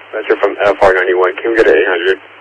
That's from FR91. Can we get to 800?